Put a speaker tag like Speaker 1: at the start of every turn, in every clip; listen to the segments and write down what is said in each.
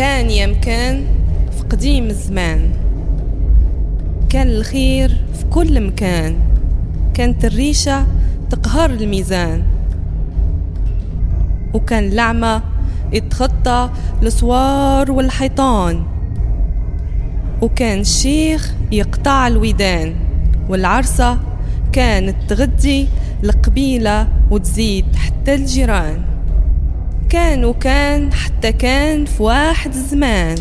Speaker 1: كان يمكن في قديم الزمان كان الخير في كل مكان، كانت الريشة تقهر الميزان، وكان الأعمى يتخطى الأسوار والحيطان، وكان الشيخ يقطع الودان، والعرسة كانت تغدي القبيلة وتزيد حتى الجيران. كان حتى كان في واحد الزمان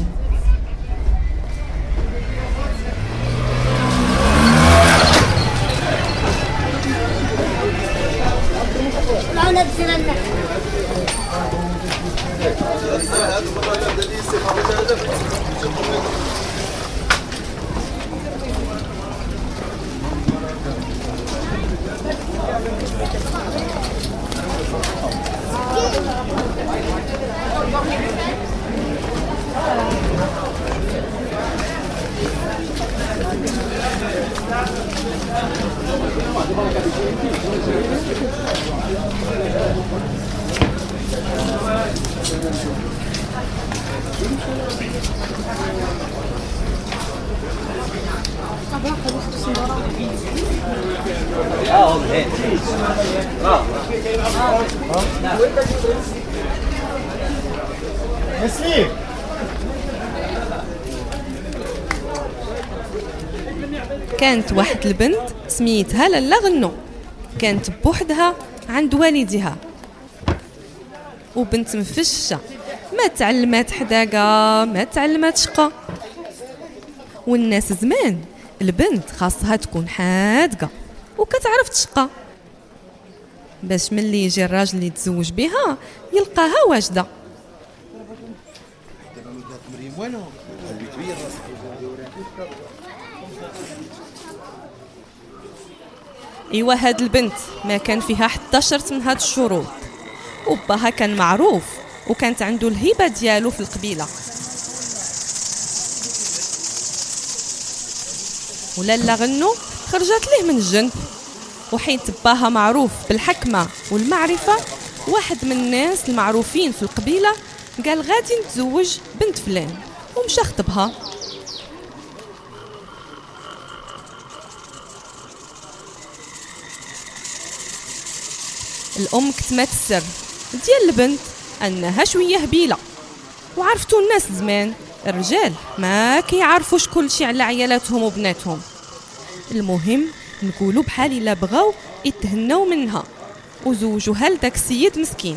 Speaker 1: كانت واحد البنت سميتها لالا غنو، كانت بوحدها عند والدها، وبنت مفشة ما تعلمات حداقة ما تعلمات شقة. والناس زمان البنت خاصها تكون حادقة وكتعرف تشقى باش ملي يجي الراجل اللي يتزوج بها يلقاها واجدة. ايوا هاد البنت ما كان فيها حتى شرط من هاد الشروط، وباها كان معروف وكانت عنده الهبة ديالو في القبيلة. ولالا غنو خرجت ليه من الجنب، وحيت باها معروف بالحكمة والمعرفة، واحد من الناس المعروفين في القبيلة قال غادي نتزوج بنت فلان، ومشى خطبها. الأم كتمات السر ديال البنت أنها شوية هبيلة، وعرفتوا الناس زمان الرجال ما كيعرفوش كل شيء على عيالاتهم وبناتهم. المهم نقولوا بحال إلا بغاو يتهنوا منها وزوجوها لداك السيد مسكين.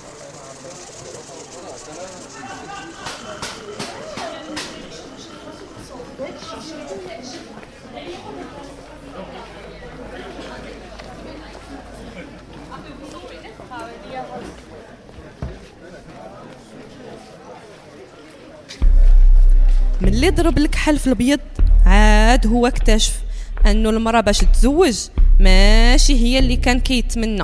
Speaker 1: من اللي ضرب لك حلف الابيض عاد هو اكتشف انه المرأة باش تتزوج ماشي هي اللي كان كيتمنى.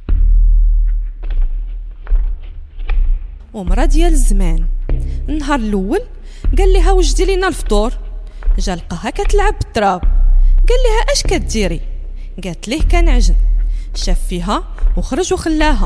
Speaker 1: ومرأة ديال الزمان النهار الاول قال لها وجدي لينا الفطور، جا لقاها كتلعب بالتراب، قال لها اش كديري؟ قالت ليه كنعجن، شاف فيها وخرج وخلاها.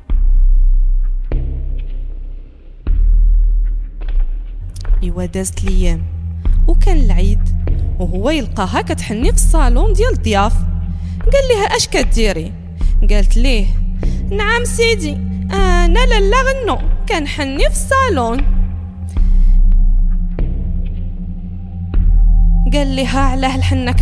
Speaker 1: ايوا دازت الايام وكان العيد، وهو يلقاها كتحني في الصالون ديال الضياف، قال لها اش كديري؟ قالت ليه نعم سيدي انا لالا غنو كنحني في الصالون. قال لها علاه الحنه